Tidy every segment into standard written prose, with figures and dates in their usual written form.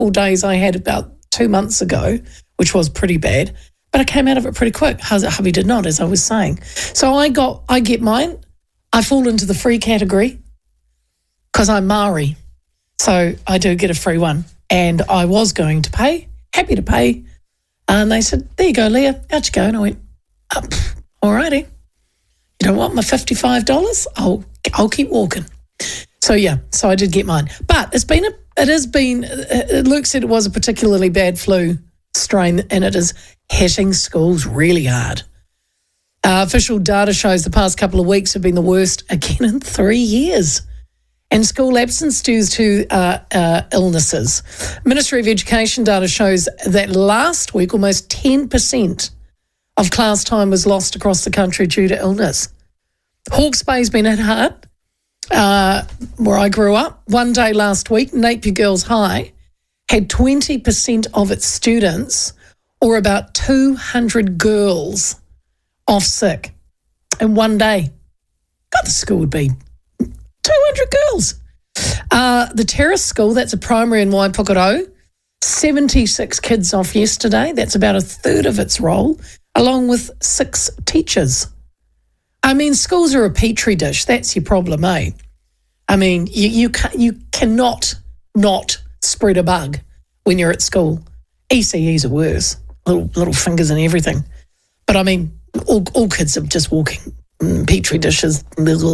miserable days I had about 2 months ago, which was pretty bad, but I came out of it pretty quick. Hubby did not, as I was saying. So I get mine. I fall into the free category because I'm Maori. So I do get a free one. And I was going to pay, happy to pay. And they said, there you go, Leah, out you go. And I went, all righty. You don't want my $55? I'll keep walking. So yeah, so I did get mine. But Luke said it was a particularly bad flu strain and it is hitting schools really hard. Official data shows the past couple of weeks have been the worst again in 3 years. And school absence due to illnesses. Ministry of Education data shows that last week almost 10% of class time was lost across the country due to illness. Hawke's Bay's been hit hard, where I grew up. One day last week, Napier Girls High had 20% of its students, or about 200 girls, off sick in one day. God, the school would be 200 girls. The Terrace School, that's a primary in Waipokoro, 76 kids off yesterday. That's about a third of its roll, along with 6 teachers. I mean, schools are a petri dish. That's your problem, eh? I mean, you cannot not spread a bug when you're at school. ECEs are worse, little fingers and everything. But I mean, all kids are just walking petri dishes.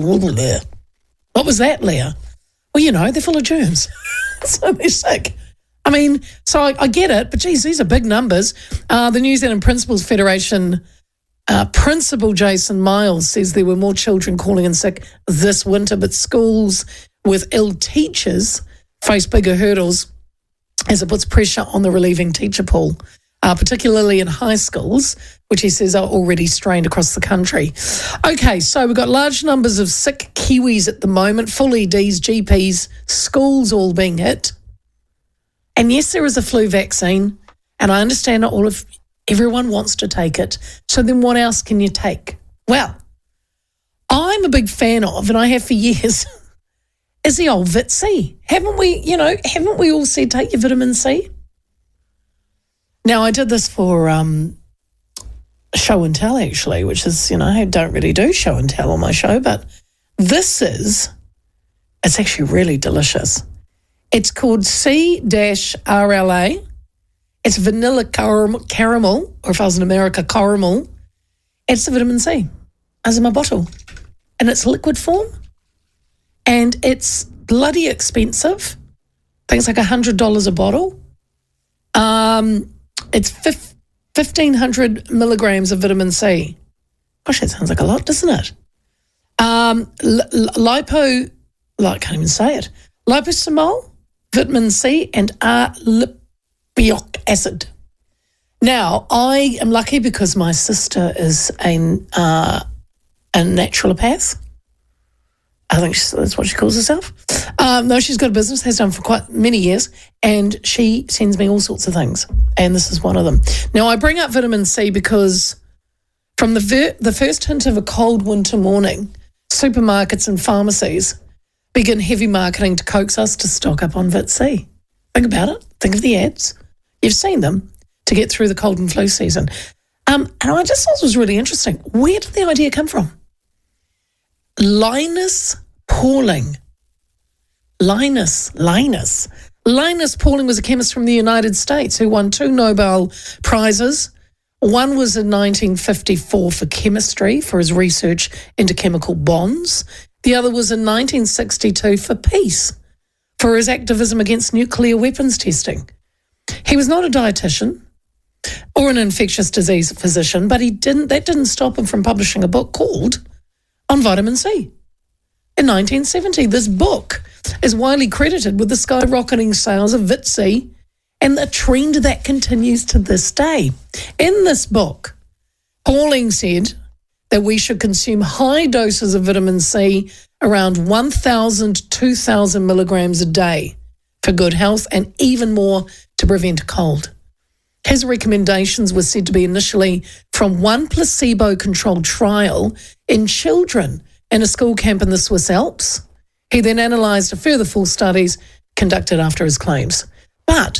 What was that, Leah? Well, they're full of germs. So they're sick. I mean, so I get it, but geez, these are big numbers. The New Zealand Principals Federation Principal Jason Miles says there were more children calling in sick this winter, but schools with ill teachers face bigger hurdles as it puts pressure on the relieving teacher pool, particularly in high schools, which he says are already strained across the country. Okay, so we've got large numbers of sick Kiwis at the moment, full EDs, GPs, schools all being hit. And yes, there is a flu vaccine, and I understand not all of everyone wants to take it. So then what else can you take? Well, I'm a big fan of, and I have for years, is the old Vit C. Haven't we all said take your vitamin C? Now, I did this for show and tell, actually, which is, I don't really do show and tell on my show, but it's actually really delicious. It's called C-RLA. It's vanilla caramel, or if I was in America, caramel. It's the vitamin C, as in my bottle. And it's liquid form. And it's bloody expensive. I think it's like $100 a bottle. It's 1,500 milligrams of vitamin C. Gosh, that sounds like a lot, doesn't it? I can't even say it. Liposomol, vitamin C, and R-lipoic acid. Now, I am lucky because my sister is a naturopath. I think that's what she calls herself. No, she's got a business, has done for quite many years, and she sends me all sorts of things, and this is one of them. Now, I bring up vitamin C because from the first hint of a cold winter morning, supermarkets and pharmacies begin heavy marketing to coax us to stock up on Vit C. Think about it. Think of the ads. You've seen them to get through the cold and flu season. And I just thought it was really interesting. Where did the idea come from? Linus Pauling. Linus Pauling was a chemist from the United States who won 2 Nobel Prizes. One was in 1954 for chemistry for his research into chemical bonds. The other was in 1962 for peace, for his activism against nuclear weapons testing. He was not a dietitian or an infectious disease physician, but that didn't stop him from publishing a book called On Vitamin C. In 1970, this book is widely credited with the skyrocketing sales of Vit C and the trend that continues to this day. In this book, Pauling said that we should consume high doses of vitamin C, around 1,000, 2,000 milligrams a day for good health, and even more to prevent a cold. His recommendations were said to be initially from one placebo-controlled trial in children in a school camp in the Swiss Alps. He then analysed a further 4 studies conducted after his claims. But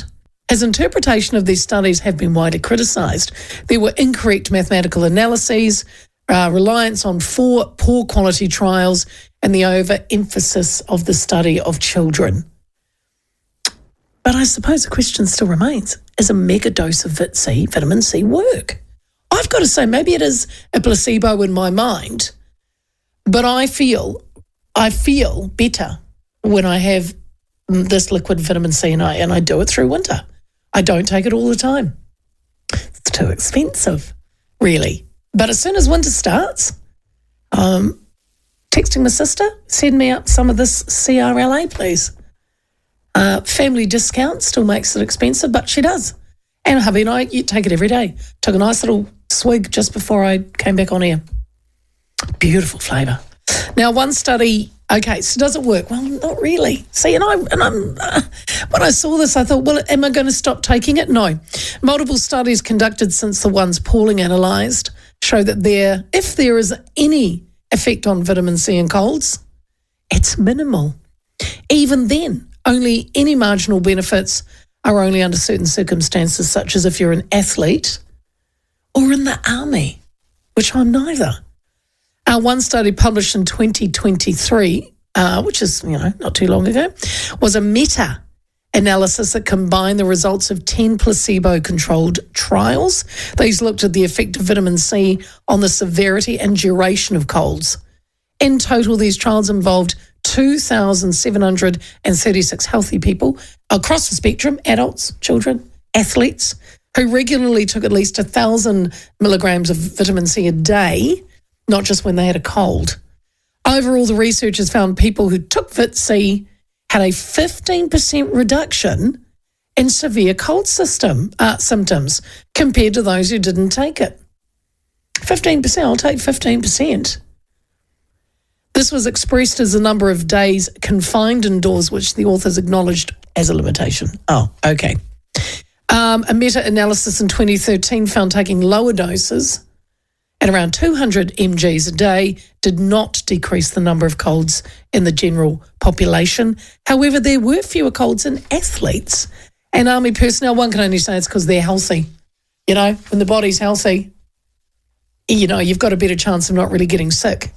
His interpretation of these studies have been widely criticised. There were incorrect mathematical analyses, reliance on 4 poor quality trials, and the overemphasis of the study of children. But I suppose the question still remains, is a mega dose of vitamin C work? I've got to say, maybe it is a placebo in my mind, but I feel better when I have this liquid vitamin C, and I do it through winter. I don't take it all the time. It's too expensive, really. But as soon as winter starts, texting my sister, send me out some of this CRLA, please. Family discount still makes it expensive, but she does. And hubby and I take it every day. Took a nice little swig just before I came back on air. Beautiful flavour. Now, one study, okay, so does it work? Well, not really. See, and I'm when I saw this, I thought, well, am I going to stop taking it? No. Multiple studies conducted since the ones Pauling analysed show that if there is any effect on vitamin C in colds, it's minimal. Even then, only any marginal benefits are only under certain circumstances, such as if you're an athlete or in the army, which I'm neither. One study published in 2023, which is, not too long ago, was a meta-analysis that combined the results of 10 placebo-controlled trials. These looked at the effect of vitamin C on the severity and duration of colds. In total, these trials involved 2,736 healthy people across the spectrum, adults, children, athletes, who regularly took at least 1,000 milligrams of vitamin C a day, not just when they had a cold. Overall, the researchers found people who took Vit C had a 15% reduction in severe cold symptoms compared to those who didn't take it. 15%, I'll take 15%. This was expressed as the number of days confined indoors, which the authors acknowledged as a limitation. Oh, okay. A meta-analysis in 2013 found taking lower doses at around 200 mgs a day did not decrease the number of colds in the general population. However, there were fewer colds in athletes and army personnel. One can only say it's because they're healthy. When the body's healthy, you've got a better chance of not really getting sick.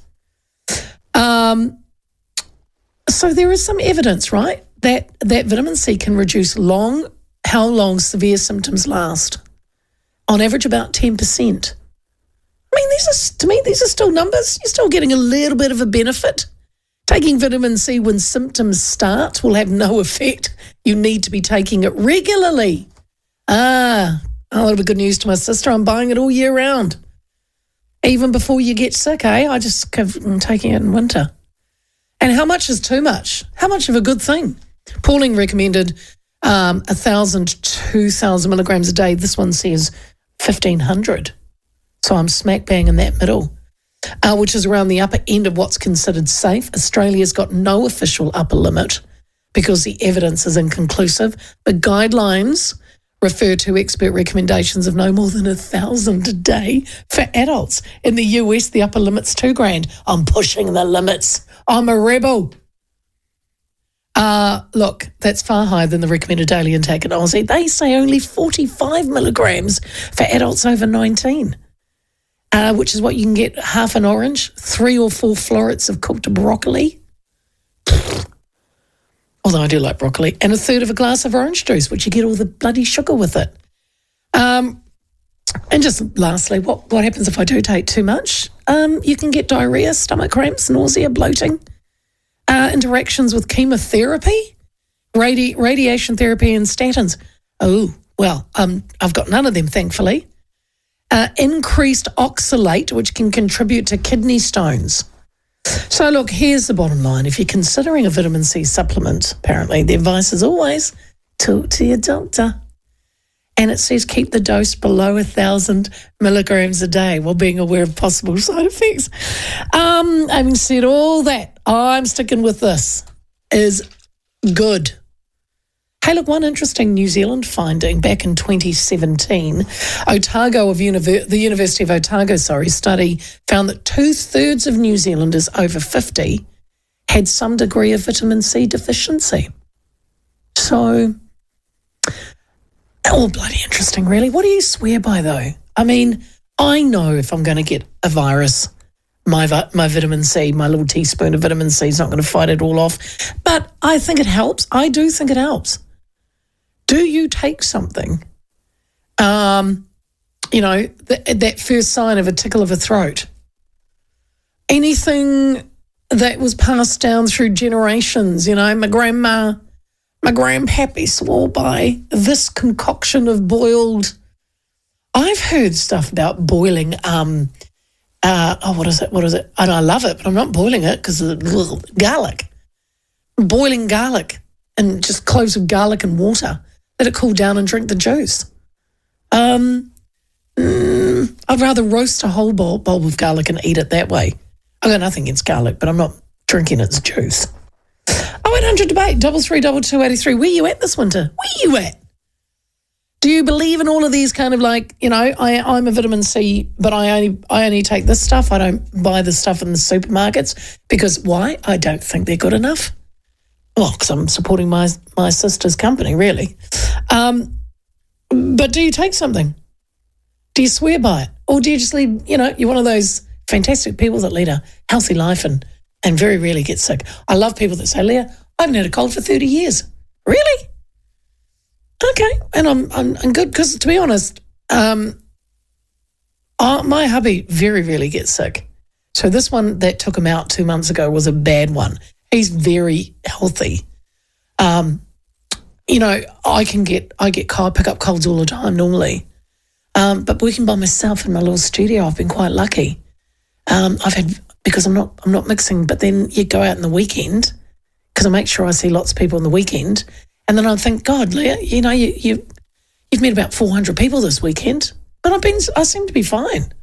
So there is some evidence, right, that vitamin C can reduce how long severe symptoms last. On average, about 10%. I mean, these are still numbers. You're still getting a little bit of a benefit. Taking vitamin C when symptoms start will have no effect. You need to be taking it regularly. That'll be good news to my sister. I'm buying it all year round. Even before you get sick, I'm taking it in winter. And how much is too much? How much of a good thing? Pauling recommended 1,000 to 2,000 milligrams a day. This one says 1,500. So I'm smack bang in that middle, which is around the upper end of what's considered safe. Australia's got no official upper limit because the evidence is inconclusive. The guidelines refer to expert recommendations of no more than 1,000 a day for adults. In the US, the upper limit's 2 grand. I'm pushing the limits. I'm a rebel. Look, that's far higher than the recommended daily intake in Aussie. They say only 45 milligrams for adults over 19, which is what you can get half an orange, 3 or 4 florets of cooked broccoli. Although I do like broccoli, and 1/3 of a glass of orange juice, which you get all the bloody sugar with it. And just lastly, what happens if I do take too much? You can get diarrhea, stomach cramps, nausea, bloating, interactions with chemotherapy, radiation therapy and statins. Oh, well, I've got none of them, thankfully. Increased oxalate, which can contribute to kidney stones. So, look, here's the bottom line. If you're considering a vitamin C supplement, apparently the advice is always talk to your doctor. And it says keep the dose below 1,000 milligrams a day while being aware of possible side effects. Having said all that, I'm sticking with this. Is good. Hey, look, one interesting New Zealand finding back in 2017, the University of Otago, study found that 2/3 of New Zealanders over 50 had some degree of vitamin C deficiency. So all bloody interesting, really. What do you swear by, though? I mean, I know if I'm going to get a virus, my vitamin C, my little teaspoon of vitamin C is not going to fight it all off. But I think it helps. I do think it helps. Do you take something, that first sign of a tickle of a throat? Anything that was passed down through generations, my grandma, my grandpappy swore by this concoction of boiled. I've heard stuff about boiling, what is it? And I love it, but I'm not boiling it because of garlic. Boiling garlic and just cloves of garlic and water. Let it cool down and drink the juice. I'd rather roast a whole bowl of garlic and eat it that way. I got nothing against garlic, but I'm not drinking its juice. 0800 debate 332283. Where you at this winter? Where you at? Do you believe in all of these kind of I'm a vitamin C, but I only take this stuff. I don't buy the stuff in the supermarkets because why? I don't think they're good enough. Well, because I'm supporting my sister's company, really. But do you take something? Do you swear by it? Or do you just lead, you're one of those fantastic people that lead a healthy life and very rarely get sick. I love people that say, Leah, I haven't had a cold for 30 years. Really? Okay. And I'm good because, to be honest, my hubby very rarely gets sick. So this one that took him out 2 months ago was a bad one. He's very healthy. I pick up colds all the time normally. But working by myself in my little studio, I've been quite lucky. Because I'm not mixing, but then you go out in the weekend because I make sure I see lots of people on the weekend, and then I think, God, Leah, you've met about 400 people this weekend, but I seem to be fine.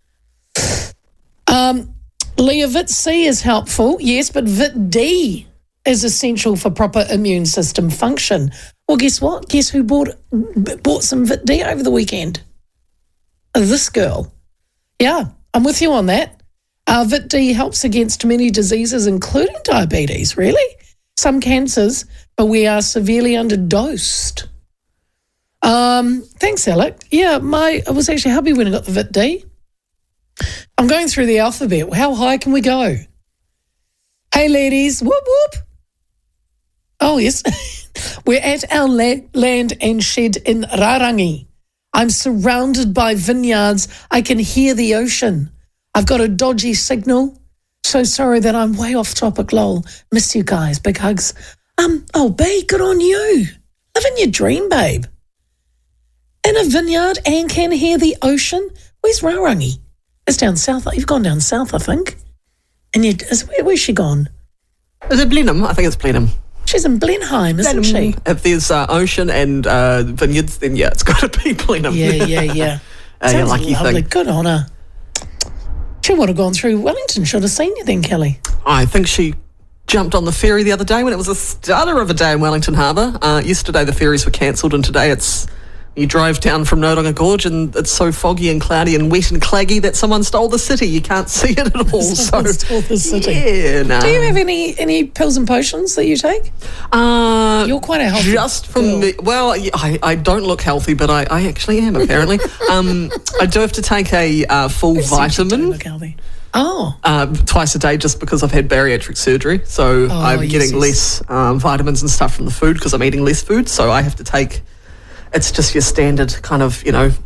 Leah, Vit C is helpful, yes, but Vit D is essential for proper immune system function. Well, guess what? Guess who bought some Vit D over the weekend? This girl. Yeah, I'm with you on that. Vit D helps against many diseases, including diabetes, really? Some cancers, but we are severely underdosed. Thanks, Alec. Yeah, I was actually happy when I got the Vit D. I'm going through the alphabet. How high can we go? Hey, ladies. Whoop, whoop. Oh, yes. We're at our land and shed in Rarangi. I'm surrounded by vineyards. I can hear the ocean. I've got a dodgy signal. So sorry that I'm way off topic, lol. Miss you guys. Big hugs. Babe, good on you. Living your dream, babe. In a vineyard and can hear the ocean. Where's Rarangi? It's down south. You've gone down south, I think. And where's she gone? Is it Blenheim? I think it's Blenheim. She's in Blenheim, isn't she? If there's ocean and vineyards, then yeah, it's got to be Blenheim. Yeah. Sounds lucky lovely. Thing. Good on her. She would have gone through Wellington. Should have seen you then, Kelly. I think she jumped on the ferry the other day when it was a stunner of a day in Wellington Harbour. Yesterday the ferries were cancelled, and today you drive down from Nodonga Gorge and it's so foggy and cloudy and wet and claggy that someone stole the city. You can't see it at all. Someone stole the city. Yeah, no. Do you have any pills and potions that you take? You're quite a healthy just for girl. Me. Well, I don't look healthy, but I actually am, apparently. I do have to take a full vitamin. You don't look healthy. Oh. Twice a day just because I've had bariatric surgery. So I'm getting less vitamins and stuff from the food because I'm eating less food. So I have to take... It's just your standard kind of,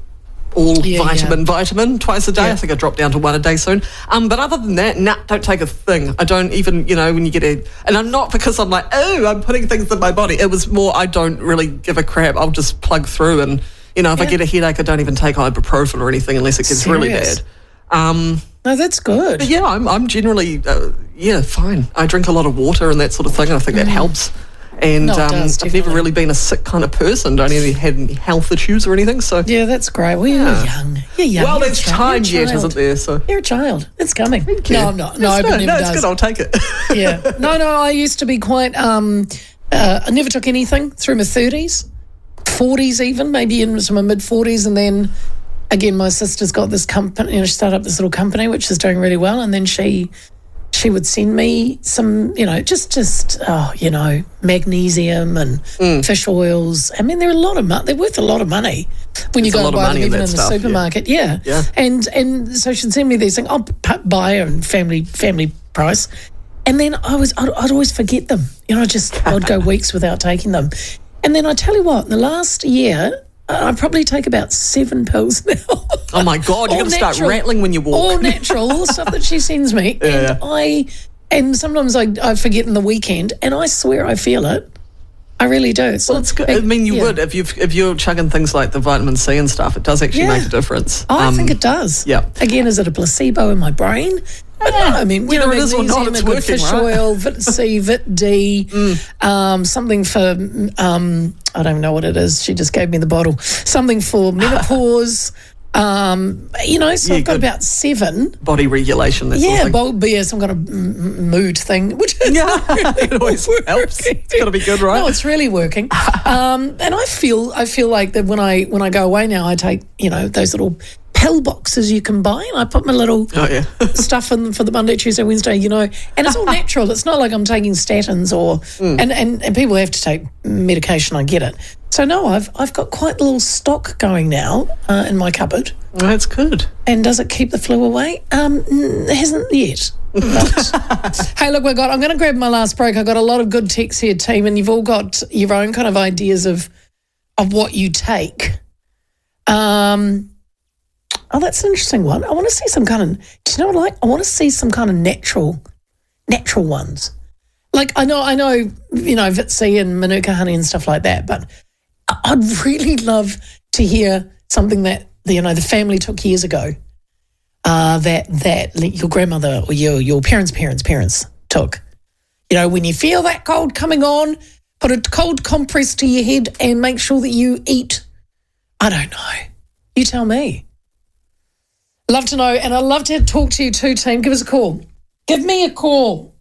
vitamin twice a day. Yeah. I think I dropped down to one a day soon. But other than that, don't take a thing. I don't even, when you get and I'm not because I'm like, I'm putting things in my body. It was more, I don't really give a crap. I'll just plug through and, if I get a headache, I don't even take ibuprofen or anything unless it gets really bad. No, that's good. But yeah, I'm generally, fine. I drink a lot of water and that sort of thing. I think that helps. And I've never really been a sick kind of person. Don't even have any health issues or anything. So yeah, that's great. Well, you're young. You're young. Well, there's time yet, isn't there? So you're a child. It's coming. Thank you. No, I'm not. No, it's good. I'll take it. Yeah. No. I used to be quite. I never took anything through my 30s, 40s, even maybe into my mid 40s, and then again, my sister's got this company. She started up this little company which is doing really well, and then she she would send me some, magnesium and fish oils. I mean, they're worth a lot of money when you go and buy them even in the supermarket. Yeah. And so she'd send me these things. I'll buy them family price. And then I'd always forget them. I'd go weeks without taking them. And then I tell you what, in the last year, I probably take about 7 pills now. Oh my God, you're going to start rattling when you walk. All natural, all the stuff that she sends me. And sometimes I forget in the weekend, and I swear I feel it. I really do. Well, it's good. I mean, you would if you're chugging things like the vitamin C and stuff. It does actually make a difference. I think it does. Yeah. Again, is it a placebo in my brain? I don't know. I mean, whether it is or not, it's working, fish oil, Vit C, Vit D, something for I don't know what it is. She just gave me the bottle. Something for menopause. So I've got about 7. Body regulation. Some kind of mood thing, which is it always helps. It's got to be good, right? No, it's really working. And I feel like that when I go away now, I take those little pill boxes you can buy, and I put my little stuff in them for the Monday, Tuesday, Wednesday, and it's all natural. It's not like I'm taking statins or and people have to take medication. I get it. So no, I've got quite a little stock going now in my cupboard. That's good. And does it keep the flu away? It hasn't yet. But, hey, look, I'm going to grab my last break. I've got a lot of good texts here, team, and you've all got your own kind of ideas of what you take. Oh, that's an interesting one. I want to see some kind of, do you know what I like? I want to see some kind of natural ones. Like, I know, Vit C and Manuka honey and stuff like that, but I'd really love to hear something that, the family took years ago, that your grandmother or your parents took. When you feel that cold coming on, put a cold compress to your head and make sure that you eat. I don't know. You tell me. Love to know, and I'd love to talk to you too, team. Give us a call. Give me a call.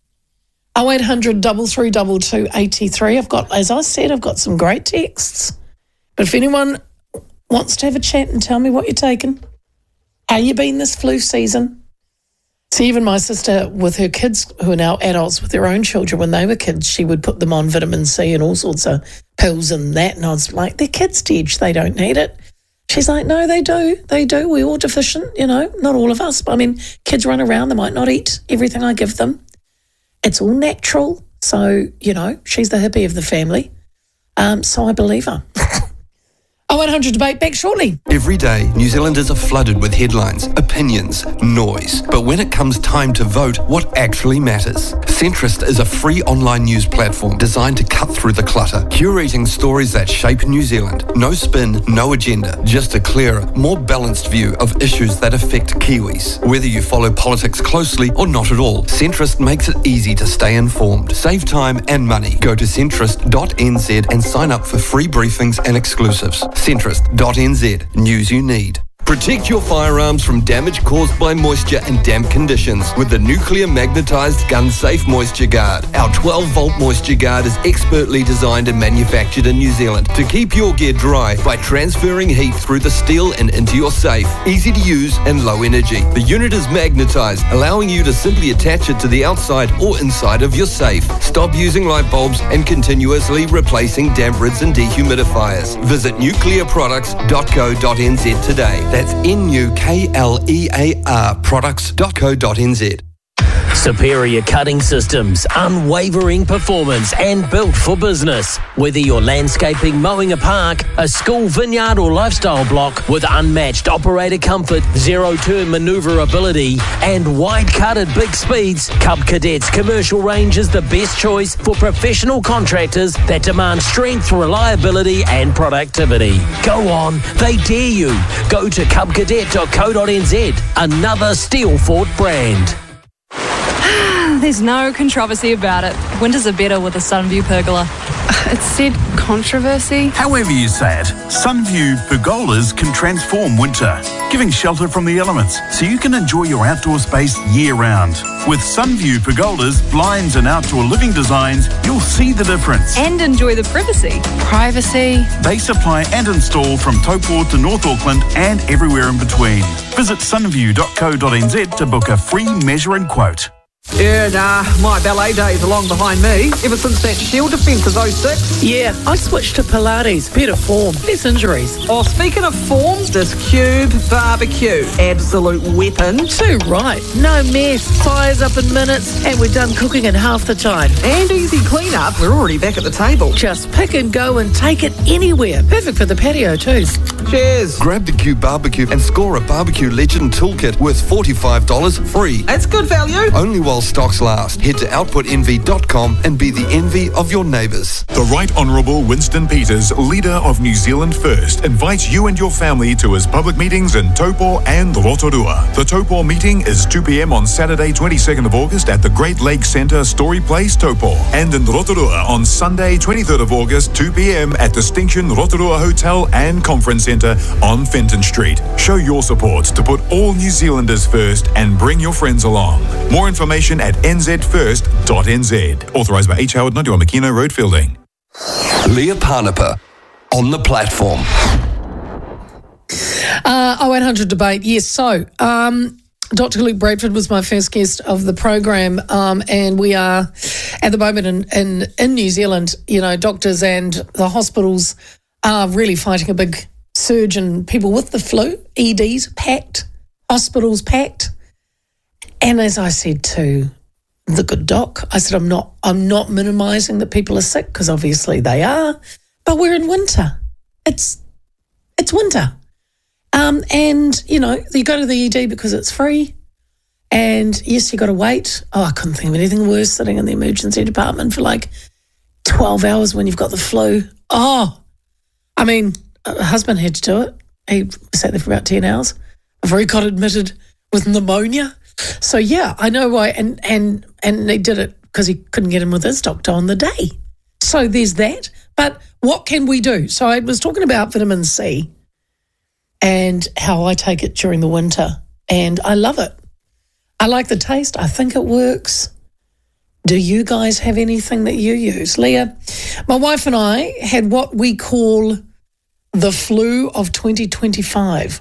0800 332 283. As I said, I've got some great texts. But if anyone wants to have a chat and tell me what you're taking, how you been this flu season. See, even my sister with her kids who are now adults with their own children, when they were kids, she would put them on vitamin C and all sorts of pills and that. And I was like, they're kids' Tej, they don't need it. She's like, no, they do. They do. We're all deficient, not all of us. But I mean, kids run around, they might not eat everything I give them. It's all natural. So, she's the hippie of the family. So I believe her. 0800 Debate, back shortly. Every day, New Zealanders are flooded with headlines, opinions, noise. But when it comes time to vote, what actually matters? Centrist is a free online news platform designed to cut through the clutter, curating stories that shape New Zealand. No spin, no agenda, just a clearer, more balanced view of issues that affect Kiwis. Whether you follow politics closely or not at all, Centrist makes it easy to stay informed. Save time and money. Go to centrist.nz and sign up for free briefings and exclusives. Centrist.nz. News you need. Protect your firearms from damage caused by moisture and damp conditions with the nuclear magnetized gun safe Moisture Guard. Our 12-volt Moisture Guard is expertly designed and manufactured in New Zealand to keep your gear dry by transferring heat through the steel and into your safe. Easy to use and low energy. The unit is magnetized, allowing you to simply attach it to the outside or inside of your safe. Stop using light bulbs and continuously replacing damp rids and dehumidifiers. Visit nuclearproducts.co.nz today. That's NUKLEAR products.co.nz. Superior cutting systems, unwavering performance, and built for business. Whether you're landscaping, mowing a park, a school, vineyard, or lifestyle block, with unmatched operator comfort, zero-turn manoeuvrability, and wide-cut at big speeds, Cub Cadet's commercial range is the best choice for professional contractors that demand strength, reliability, and productivity. Go on, they dare you. Go to cubcadet.co.nz, another Steelfort brand. There's no controversy about it. Winters are better with a Sunview pergola. It said controversy. However you say it, Sunview pergolas can transform winter, giving shelter from the elements so you can enjoy your outdoor space year-round. With Sunview pergolas, blinds and outdoor living designs, you'll see the difference. And enjoy the privacy. Privacy. They supply and install from Taupo to North Auckland and everywhere in between. Visit sunview.co.nz to book a free measure and quote. Yeah, nah, my ballet days are long behind me. Ever since that Shield defence of 06. Yeah, I switched to Pilates. Better form, less injuries. Oh, speaking of form, this Cube barbecue. Absolute weapon. Too right. No mess. Fires up in minutes, and we're done cooking in half the time. And easy clean-up. We're already back at the table. Just pick and go and take it anywhere. Perfect for the patio too. Cheers. Grab the Cube Barbecue and score a Barbecue Legend Toolkit worth $45 free. That's good value. Only while stocks last. Head to outputenvy.com and be the envy of your neighbours. The Right Honourable Winston Peters, leader of New Zealand First, invites you and your family to his public meetings in Taupo and Rotorua. The Taupo meeting is 2 p.m. on Saturday, 22nd of August at the Great Lakes Centre, Story Place, Taupo. And in Rotorua on Sunday, 23rd of August, 2 p.m. at Distinction Rotorua Hotel and Conference Centre on Fenton Street. Show your support to put all New Zealanders first and bring your friends along. More information at nzfirst.nz. Authorised by H. Howard, 91 Makino Road, Fielding. Leah Parnapa on the platform. 0800 debate. Yes, so Dr. Luke Bradford was my first guest of the program, and we are at the moment in New Zealand, you know, doctors and the hospitals are really fighting a big surge in people with the flu. EDs packed, hospitals packed. And as I said to the good doc, I said, I'm not minimising that people are sick, because obviously they are, but we're in winter. It's winter. And, you know, you go to the ED because it's free. And yes, you got to wait. Oh, I couldn't think of anything worse, sitting in the emergency department for like 12 hours when you've got the flu. Oh, I mean, a husband had to do it. He sat there for about 10 hours before he got admitted with pneumonia. So yeah, I know why, and they did it because he couldn't get in with his doctor on the day. So there's that. But what can we do? So I was talking about vitamin C and how I take it during the winter, and I love it. I like the taste. I think it works. Do you guys have anything that you use? Leah, my wife and I had what we call the flu of 2025.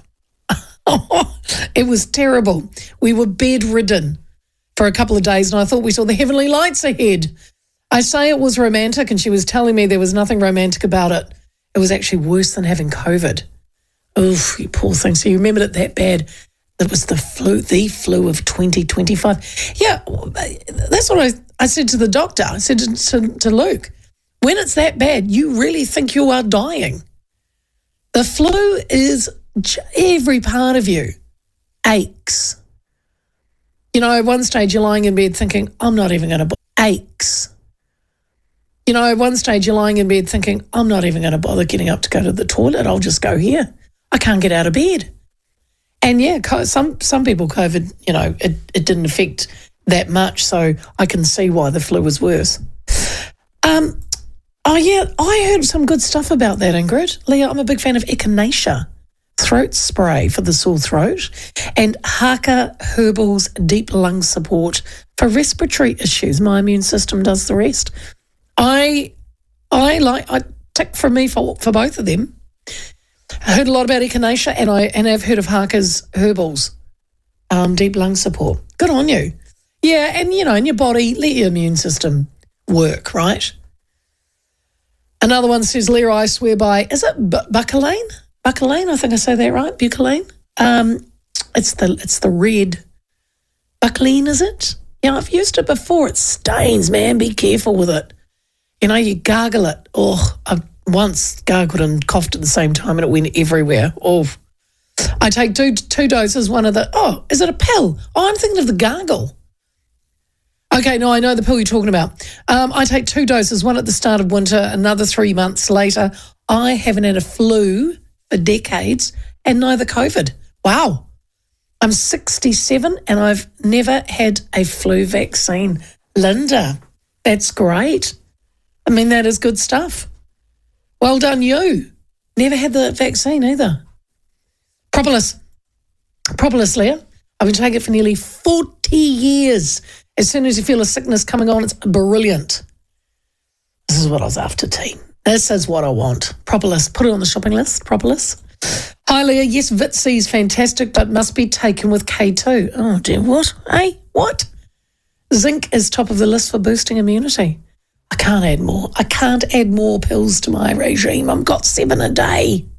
It was terrible. We were bedridden for a couple of days, and I thought we saw the heavenly lights ahead. I say it was romantic, and she was telling me there was nothing romantic about it. It was actually worse than having COVID. Oof, you poor thing. So you remembered it that bad. It was the flu of 2025. Yeah, that's what I said to the doctor. I said to Luke, when it's that bad, you really think you are dying. The flu is every part of you aches. You know, at one stage you're lying in bed thinking, I'm not even going to aches. You know, at one stage you're lying in bed thinking, I'm not even going to bother getting up to go to the toilet. I'll just go here. I can't get out of bed. And yeah, some people, COVID, you know, it didn't affect that much, so I can see why the flu was worse. Oh yeah, I heard some good stuff about that, Ingrid. Leah, I'm a big fan of Echinacea throat spray for the sore throat, and Haka Herbal's deep lung support for respiratory issues. My immune system does the rest. I tick for me for both of them. I heard a lot about Echinacea, and I've heard of Haka's Herbals deep lung support. Good on you. Yeah, and you know, in your body, let your immune system work, right? Another one says, Leah, I swear by, is it Buckalane? Buckalane, I think I say that right, Buckalane. It's the red. Buckalane, is it? Yeah, I've used it before. It stains, man. Be careful with it. You know, you gargle it. Oh, I've once gargled and coughed at the same time and it went everywhere. Oh, I take two doses, one of the, is it a pill? Oh, I'm thinking of the gargle. Okay, no, I know the pill you're talking about. I take 2 doses, one at the start of winter, another 3 months later. I haven't had a flu for decades and neither COVID. Wow. I'm 67 and I've never had a flu vaccine. Linda, that's great. I mean, that is good stuff. Well done, you. Never had the vaccine either. Propolis, Leah. I've been taking it for nearly 40 years. As soon as you feel a sickness coming on, it's brilliant. This is what I was after, team. This is what I want. Propolis, put it on the shopping list, Propolis. Hi, Leah. Yes, Vitsi is fantastic, but must be taken with K2. Oh, dear, what? Hey, what? Zinc is top of the list for boosting immunity. I can't add more. I can't add more pills to my regime. I've got 7 a day.